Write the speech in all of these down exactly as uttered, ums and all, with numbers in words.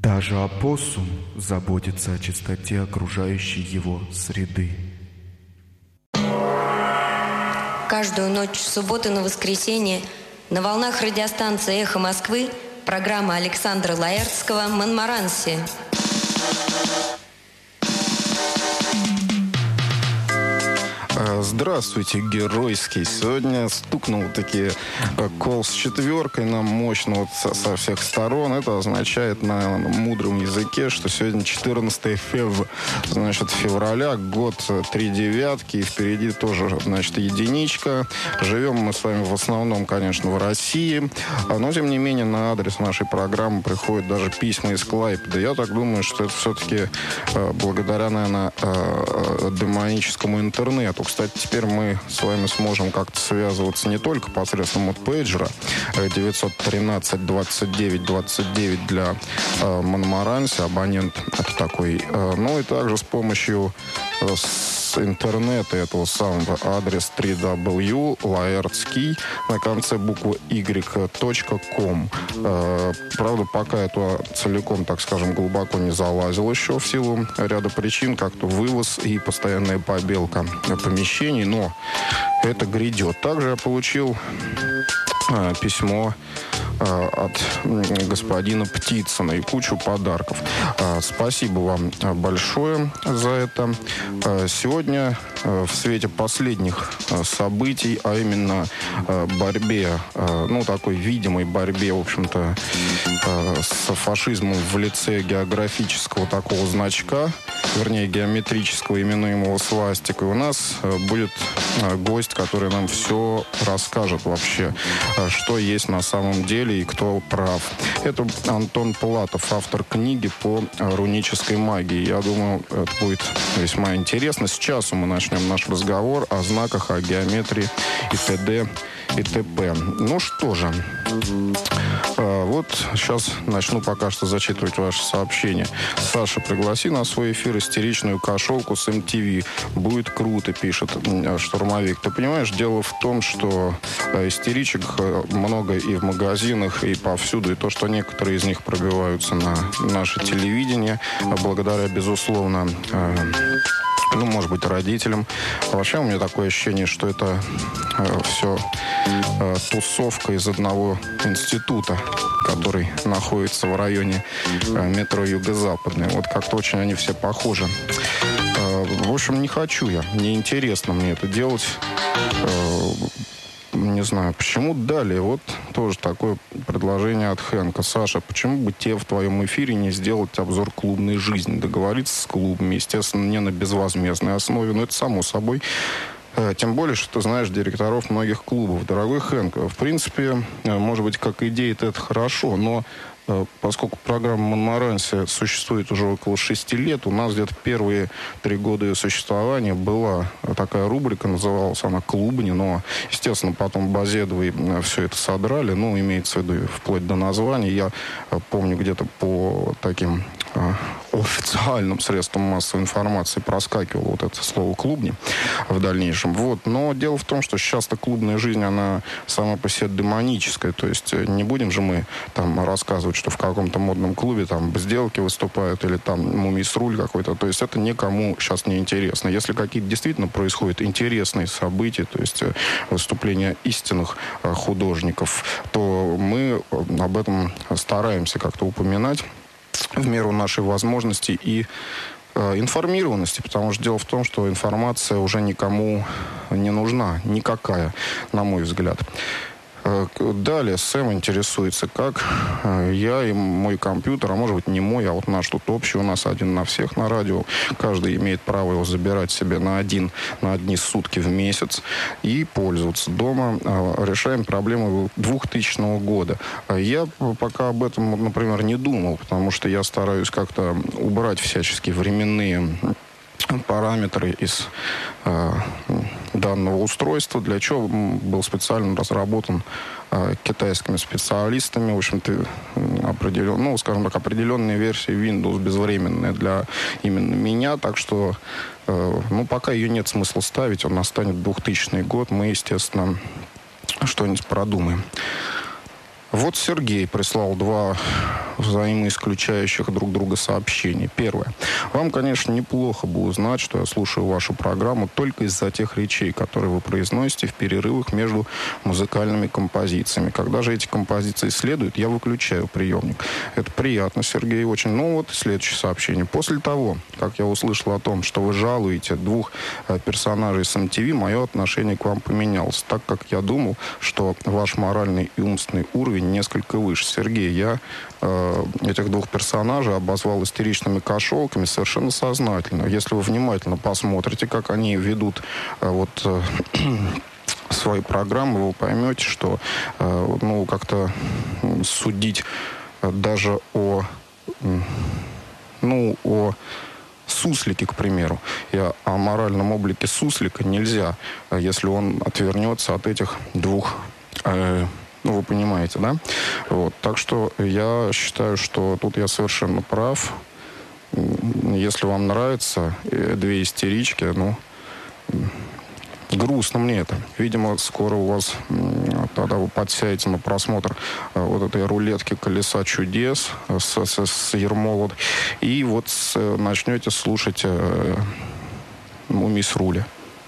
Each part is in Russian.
Даже опоссум заботится о чистоте окружающей его среды. Каждую ночь с субботы на воскресенье на волнах радиостанции «Эхо Москвы» программа Александра Лаэртского «Монмаранси». Здравствуйте, геройский. Сегодня стукнул таки кол с четверкой нам мощно вот со, со всех сторон. Это означает на мудром языке, что сегодня четырнадцатое фев, значит, февраля, год три девятки, и впереди тоже, значит, единичка. Живем мы с вами в основном, конечно, в России, но, тем не менее, на адрес нашей программы приходят даже письма из Клайпеды. Я так думаю, что это все-таки благодаря, наверное, демоническому интернету. Кстати, теперь мы с вами сможем как-то связываться не только посредством от пейджера девятьсот тринадцать двадцать девять двадцать девять для э, Монмаранси, абонент это такой, э, но и также с помощью э, с интернета этого самого адрес три дабл ю лаэртский на конце буквы y точка ком. Э, правда, пока это целиком, так скажем, глубоко не залазил еще в силу ряда причин, как-то вывоз и постоянная побелка помещений, но это грядет. Также я получил э, письмо э, от господина Птицына и кучу подарков. Э, спасибо вам большое за это. Э, сегодня э, в свете последних э, событий, а именно э, борьбе, э, ну, такой видимой борьбе, в общем-то, э, с фашизмом в лице географического такого значка, вернее, геометрического, именуемого свастикой, у нас э, будет э, гость, который нам все расскажет вообще, э, что есть на самом деле и кто прав. Это Антон Платов, автор книги по э, рунической магии. Я думаю, это будет весьма интересно. Сейчас мы начнем наш разговор о знаках, о геометрии и т.д. и т.п. Ну что же, э, вот сейчас начну пока что зачитывать ваши сообщения. Саша, пригласи на свой эфир истеричную кошелку с эм ти ви. Будет круто, пишет штурмовик. Ты понимаешь, дело в том, что истеричек много и в магазинах, и повсюду. И то, что некоторые из них пробиваются на наше телевидение, благодаря, безусловно, ну, может быть, родителям. А вообще у меня такое ощущение, что это э, все э, тусовка из одного института, который находится в районе э, метро Юго-Западный. Вот как-то очень они все похожи. Э, в общем, не хочу я, неинтересно мне это делать. Э, Не знаю, почему далее. Вот тоже такое предложение от Хэнка. Саша, почему бы тебе в твоем эфире не сделать обзор клубной жизни? Договориться с клубами, естественно, не на безвозмездной основе, но это само собой. Тем более, что ты знаешь директоров многих клубов. Дорогой Хэнк, в принципе, может быть, как идея это хорошо, но поскольку программа «Монмаранси» существует уже около шести лет, у нас где-то первые три года ее существования была такая рубрика, называлась она «Клубни», но, естественно, потом Базедовой все это содрали, ну, имеется в виду вплоть до названия. Я помню, где-то по таким официальным средствам массовой информации проскакивало вот это слово «клубни» в дальнейшем. Вот. Но дело в том, что сейчас-то клубная жизнь, она сама по себе демоническая. То есть не будем же мы там рассказывать, что в каком-то модном клубе там сделки выступают или там мумий-сруль какой-то. То есть это никому сейчас не интересно. Если какие-то действительно происходят интересные события, то есть выступления истинных художников, то мы об этом стараемся как-то упоминать в меру нашей возможности и э, информированности, потому что дело в том, что информация уже никому не нужна, никакая, на мой взгляд. Далее Сэм интересуется, как я и мой компьютер, а может быть не мой, а вот наш тут общий, у нас один на всех на радио, каждый имеет право его забирать себе на один, на одни сутки в месяц и пользоваться дома. Решаем проблемы двухтысячного года. Я пока об этом, например, не думал, потому что я стараюсь как-то убрать всяческие временные параметры из э, данного устройства, для чего был специально разработан э, китайскими специалистами, в общем-то, определен, ну, скажем так, определенные версии Windows безвременные для именно меня, так что, э, ну, пока ее нет смысла ставить, он настанет двухтысячный год, мы, естественно, что-нибудь продумаем. Вот Сергей прислал два взаимоисключающих друг друга сообщения. Первое. Вам, конечно, неплохо бы узнать, что я слушаю вашу программу только из-за тех речей, которые вы произносите в перерывах между музыкальными композициями. Когда же эти композиции следуют, я выключаю приемник. Это приятно, Сергей, очень. Ну вот следующее сообщение. После того, как я услышал о том, что вы жалуете двух э, персонажей с эм ти ви, мое отношение к вам поменялось, так как я думал, что ваш моральный и умственный уровень несколько выше. Сергей, я э, этих двух персонажей обозвал истеричными кошелками совершенно сознательно. Если вы внимательно посмотрите, как они ведут э, вот э, свои программы, вы поймете, что э, ну, как-то судить э, даже о э, ну, о суслике, к примеру, и о, о моральном облике суслика нельзя, э, если он отвернется от этих двух э, ну, вы понимаете, да? Вот. Так что я считаю, что тут я совершенно прав. Если вам нравятся две истерички, ну, грустно мне это. Видимо, скоро у вас, тогда вы подсядете на просмотр вот этой рулетки «Колеса чудес» с, с, с Ермолот, и вот с, начнете слушать ну, мисс Рули.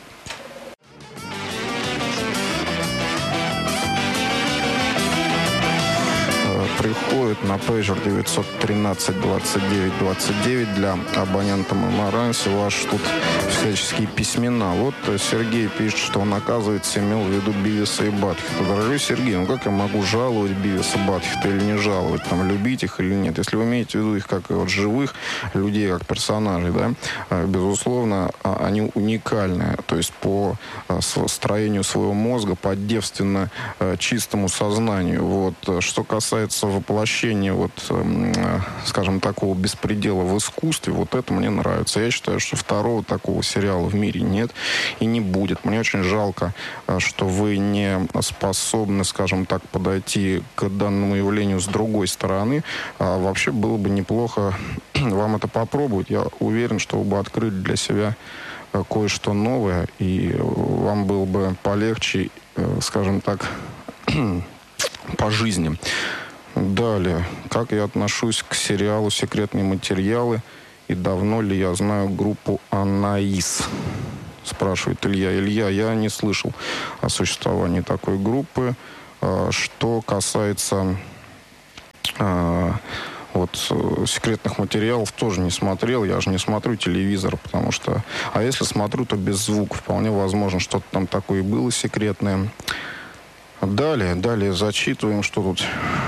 Приходит на пейджер девятьсот тринадцать двадцать девять двадцать девять для абонента Меморанси. Ваши тут всяческие письмена. Вот Сергей пишет, что он, оказывается, имел в виду Бивиса и Батхеда. Дорогой Сергей, ну как я могу жаловать Бивиса и Батхеда или не жаловать, там, любить их или нет? Если вы имеете в виду их как вот живых людей, как персонажей, да, безусловно, они уникальны. То есть по строению своего мозга, по девственно чистому сознанию. Вот. Что касается воплощения вот, э, скажем, такого беспредела в искусстве, вот это мне нравится. Я считаю, что второго такого сериала в мире нет и не будет. Мне очень жалко, что вы не способны, скажем так, подойти к данному явлению с другой стороны. А вообще было бы неплохо вам это попробовать. Я уверен, что вы бы открыли для себя кое-что новое, и вам было бы полегче, скажем так, по жизни. Далее. Как я отношусь к сериалу «Секретные материалы» и давно ли я знаю группу «Анаис»? Спрашивает Илья. Илья, я не слышал о существовании такой группы. Что касается вот «Секретных материалов», тоже не смотрел. Я же не смотрю телевизор, потому что... А если смотрю, то без звука. Вполне возможно, что-то там такое и было секретное. Далее, далее зачитываем, что тут...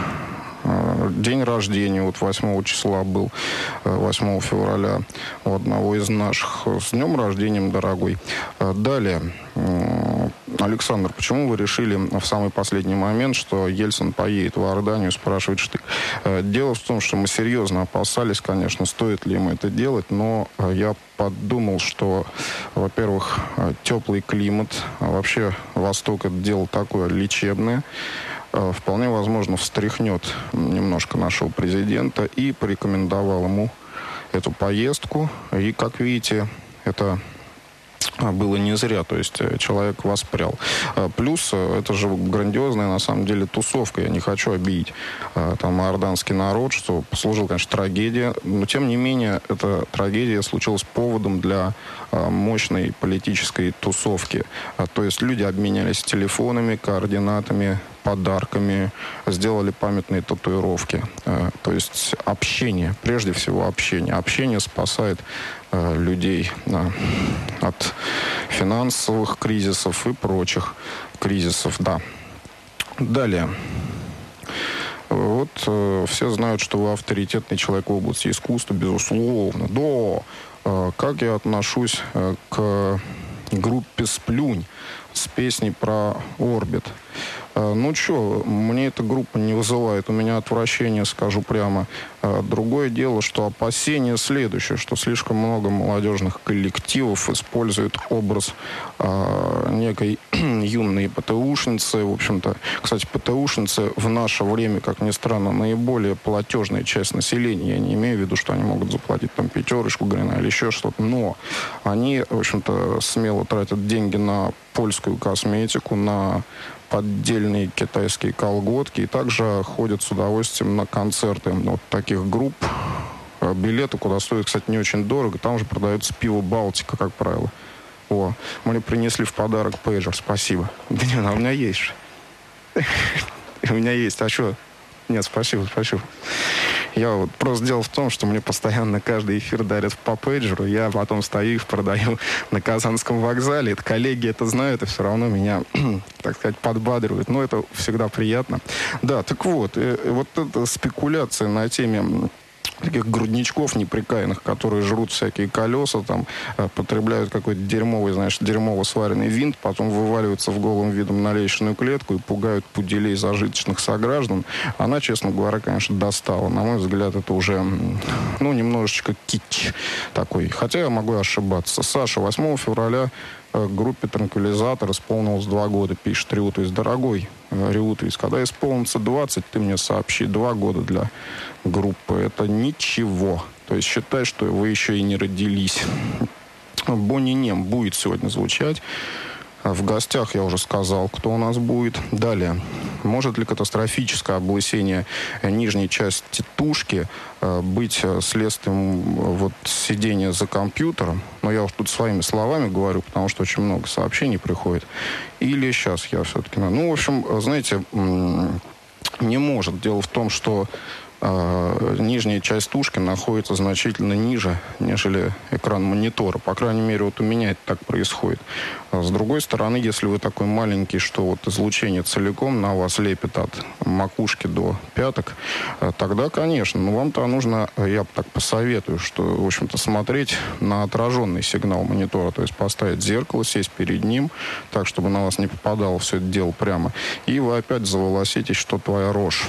День рождения, вот восьмого числа был, восьмого февраля, у одного из наших. С днем рождения, дорогой. Далее. Александр, почему вы решили в самый последний момент, что Ельцин поедет в Иорданию, спрашивает Штык. Дело в том, что мы серьезно опасались, конечно, стоит ли ему это делать, но я подумал, что, во-первых, теплый климат, а вообще Восток — это дело такое лечебное, вполне возможно, встряхнет немножко нашего президента, и порекомендовал ему эту поездку. И, как видите, это было не зря, то есть человек воспрял. Плюс, это же грандиозная, на самом деле, тусовка. Я не хочу обидеть там иорданский народ, что послужила, конечно, трагедия. Но, тем не менее, эта трагедия случилась поводом для мощной политической тусовки. То есть люди обменялись телефонами, координатами, подарками, сделали памятные татуировки. То есть общение, прежде всего общение. Общение спасает людей от финансовых кризисов и прочих кризисов. Да. Далее. Вот э, все знают, что вы авторитетный человек в области искусства, безусловно. Да. Э, как я отношусь э, к группе «Сплюнь» с песней про «Орбит». Э, ну что, мне эта группа не вызывает у меня отвращения, скажу прямо. Э, другое дело, что опасение следующее, что слишком много молодежных коллективов используют образ э, некой юной ПТУшницы. В общем-то, кстати, ПТУшницы в наше время, как ни странно, наиболее платежная часть населения. Я не имею в виду, что они могут заплатить там пятерочку, грина или еще что-то, но они, в общем-то, смело тратят деньги на польскую косметику, на поддельные китайские колготки. И также ходят с удовольствием на концерты вот таких групп. Билеты, куда стоят, кстати, не очень дорого. Там же продается пиво «Балтика», как правило. О, мне принесли в подарок пейджер. Спасибо. Да не, у меня есть. У меня есть. А что? Нет, спасибо, спасибо. Я вот просто дело в том, что мне постоянно каждый эфир дарят по пейджеру. Я потом стою их продаю на Казанском вокзале. Это коллеги это знают, и все равно меня, так сказать, подбадривают. Но это всегда приятно. Да, так вот, и, и вот эта спекуляция на теме таких грудничков неприкаянных, которые жрут всякие колеса, там, потребляют какой-то дерьмовый, знаешь, дерьмово сваренный винт, потом вываливаются в голым видом на лестничную клетку и пугают пуделей зажиточных сограждан. Она, честно говоря, конечно, достала. На мой взгляд, это уже, ну, немножечко кич такой. Хотя я могу ошибаться. Саша, восьмого февраля группе «Транквилизатор» исполнилось два года, пишет Риутвис. Дорогой Риутвис, когда исполнится двадцать, ты мне сообщи. Два года для группы. Это ничего. То есть считай, что вы еще и не родились. Бонни Нем будет сегодня звучать. В гостях я уже сказал, кто у нас будет. Далее. Может ли катастрофическое облысение нижней части тушки э, быть следствием вот сидения за компьютером? Но я уж тут своими словами говорю, потому что очень много сообщений приходит. Или сейчас я все-таки... Ну, в общем, знаете, не может. Дело в том, что Uh, нижняя часть тушки находится значительно ниже, нежели экран монитора. По крайней мере, вот у меня это так происходит. Uh, с другой стороны, если вы такой маленький, что вот излучение целиком на вас лепит от макушки до пяток, uh, тогда, конечно, но вам-то нужно, я так посоветую, что, в общем-то, смотреть на отраженный сигнал монитора, то есть поставить зеркало, сесть перед ним, так, чтобы на вас не попадало все это дело прямо. И вы опять заволоситесь, что твоя рожь.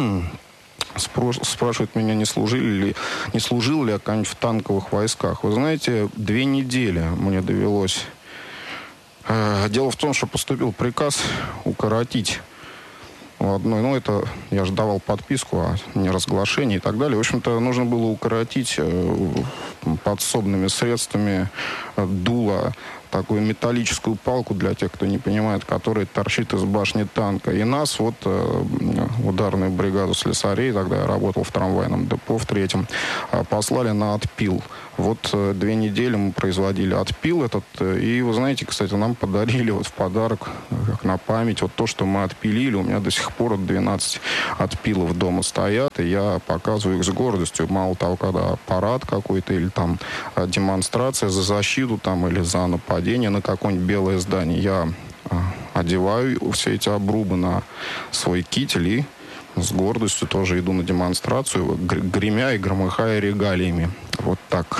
Спрашивают меня, не служили ли, не служил ли я как-нибудь в танковых войсках. Вы знаете, две недели мне довелось. Дело в том, что поступил приказ укоротить одной, ну, это я же давал подписку о неразглашении и так далее. В общем-то, нужно было укоротить подсобными средствами дуло, такую металлическую палку, для тех, кто не понимает, которая торчит из башни танка. И нас, вот, э, ударную бригаду слесарей, тогда я работал в трамвайном депо в третьем, э, послали на отпил. Вот э, две недели мы производили отпил этот. Э, и, вы знаете, кстати, нам подарили вот в подарок, как на память, вот то, что мы отпилили. У меня до сих пор вот двенадцать отпилов дома стоят, и я показываю их с гордостью. Мало того, когда аппарат какой-то или там э, демонстрация за защиту там или за нападение на какое-нибудь белое здание. Я э, одеваю все эти обрубы на свой китель и с гордостью тоже иду на демонстрацию, гремя и громыхая регалиями. Вот так.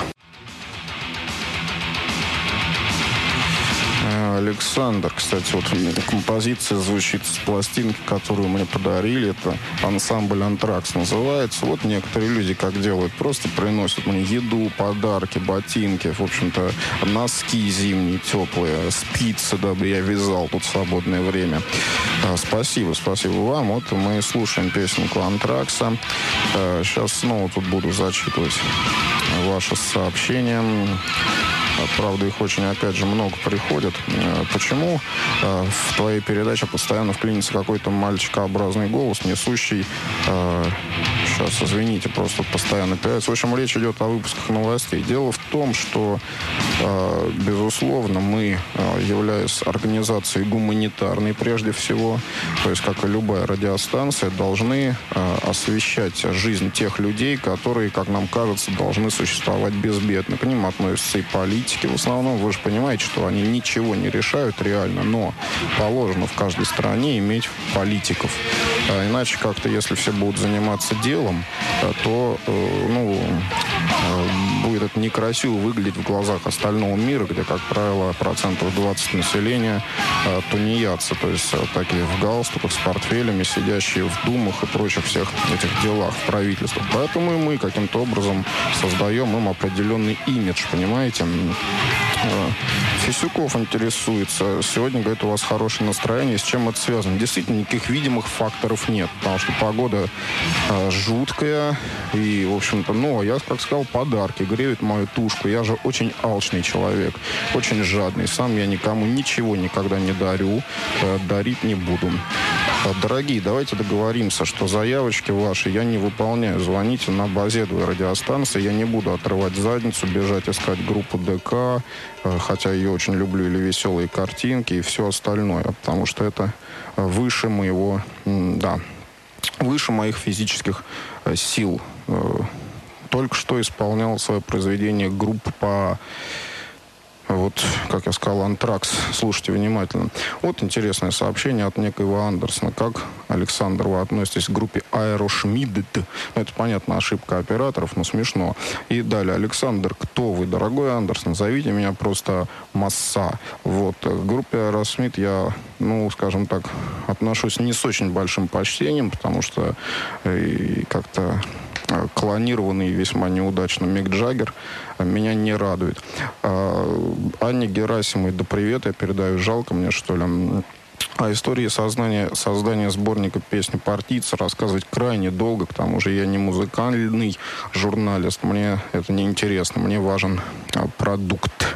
Александр, кстати, вот композиция звучит с пластинки, которую мне подарили. Это ансамбль «Антракс» называется. Вот некоторые люди как делают. Просто приносят мне еду, подарки, ботинки, в общем-то, носки зимние, теплые, спицы, дабы я вязал тут в свободное время. Спасибо, спасибо вам. Вот мы слушаем песенку «Антракса». Сейчас снова тут буду зачитывать ваши сообщения. Правда, их очень, опять же, много приходит. Почему в твоей передаче постоянно вклинится какой-то мальчикообразный голос, несущий... Сейчас, извините, просто постоянно появляется. В общем, речь идет о выпусках новостей. Дело в том, что, безусловно, мы, являясь организацией гуманитарной прежде всего, то есть, как и любая радиостанция, должны освещать жизнь тех людей, которые, как нам кажется, должны существовать безбедно. К ним относятся и политики. В основном, вы же понимаете, что они ничего не решают реально, но положено в каждой стране иметь политиков. А иначе как-то, если все будут заниматься делом, то, ну, будет это некрасиво выглядеть в глазах остального мира, где, как правило, процентов двадцать населения тунеядцы, то есть такие в галстуках, с портфелями, сидящие в думах и прочих всех этих делах в правительствах. Поэтому и мы каким-то образом создаем им определенный имидж, понимаете? Фисюков интересуется. Сегодня, говорит, у вас хорошее настроение. С чем это связано? Действительно, никаких видимых факторов нет, потому что погода э, жуткая. И, в общем-то, ну, я, как сказал, подарки греют мою тушку. Я же очень алчный человек, очень жадный. Сам я никому ничего никогда не дарю, дарить не буду. Дорогие, давайте договоримся, что заявочки ваши я не выполняю. Звоните на базедовые радиостанции. Я не буду отрывать задницу, бежать искать группу ДК, хотя ее очень люблю, или веселые картинки и все остальное, потому что это выше моего, да, выше моих физических сил. Только что исполнял свое произведение группа, вот, как я сказал, «Антракс». Слушайте внимательно. Вот интересное сообщение от некоего Андерсона. Как, Александр, вы относитесь к группе Аэрошмидт? Ну, это, понятно, ошибка операторов, но смешно. И далее. Александр, кто вы? Дорогой Андерсон, зовите меня просто Масса. Вот. К группе Аэросмит я, ну, скажем так, отношусь не с очень большим почтением, потому что э, как-то клонированный весьма неудачно Мик Джаггер меня не радует. А, Анне Герасимовой, да привет, я передаю, жалко мне, что ли. О истории создания, создания сборника песни «Партийцы» рассказывать крайне долго, к тому же я не музыкальный журналист, мне это не интересно, мне важен а, продукт.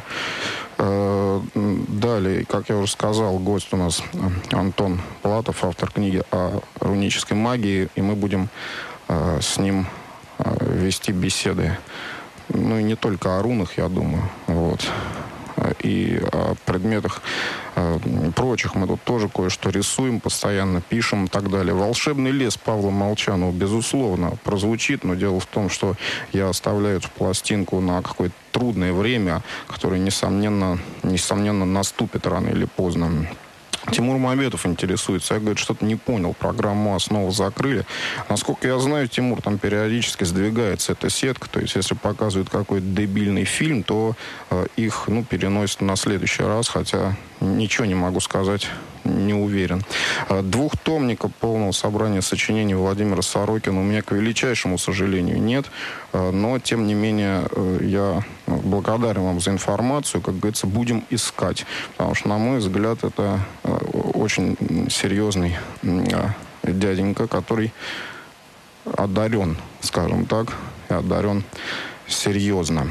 А, далее, как я уже сказал, гость у нас Антон Платов, автор книги о рунической магии, и мы будем а, с ним вести беседы. Ну и не только о рунах, я думаю. Вот. И о предметах э, прочих. Мы тут тоже кое-что рисуем, постоянно пишем и так далее. «Волшебный лес» Павла Молчанова, безусловно, прозвучит, но дело в том, что я оставляю эту пластинку на какое-то трудное время, которое, несомненно, несомненно наступит рано или поздно. Тимур Мамедов интересуется. Я, говорит, что-то не понял. Программу «Основа» закрыли. Насколько я знаю, Тимур, там периодически сдвигается эта сетка. То есть, если показывают какой-то дебильный фильм, то э, их, ну, переносят на следующий раз. Хотя ничего не могу сказать, не уверен. Двухтомника полного собрания сочинений Владимира Сорокина у меня, к величайшему сожалению, нет. Но, тем не менее, я благодарен вам за информацию. Как говорится, будем искать. Потому что, на мой взгляд, это очень серьезный дяденька, который одарен, скажем так, и одарен серьезно.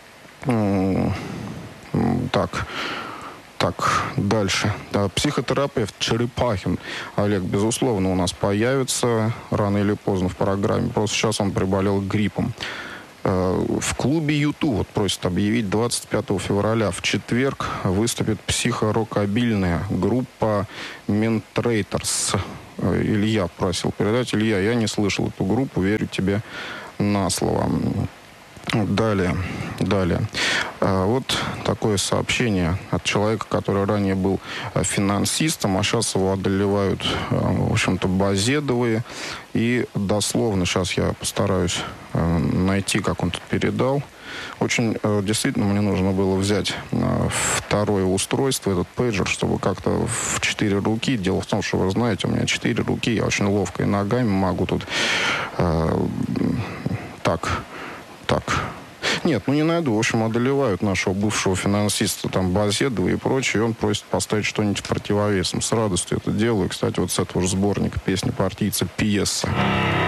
Так... Так, дальше. Да, психотерапевт Черепахин Олег, безусловно, у нас появится рано или поздно в программе. Просто сейчас он приболел гриппом. В клубе Юту вот просят объявить двадцать пятого февраля в четверг выступит психорокобильная группа Ментрейтерс. Илья просил передать. Илья, я не слышал эту группу, верю тебе на слово. Далее, далее. А, вот такое сообщение от человека, который ранее был финансистом, а сейчас его одолевают, в общем-то, базедовые. И дословно, сейчас я постараюсь найти, как он тут передал. Очень, действительно, мне нужно было взять второе устройство, этот пейджер, чтобы как-то в четыре руки. Дело в том, что, вы знаете, у меня четыре руки, я очень ловко и ногами могу тут э, так... Так. Нет, ну не найду. В общем, одолевают нашего бывшего финансиста, там, Базедова и прочее. И он просит поставить что-нибудь противовесом. С радостью это делаю. Кстати, вот с этого же сборника песни «Партийцы» пьеса.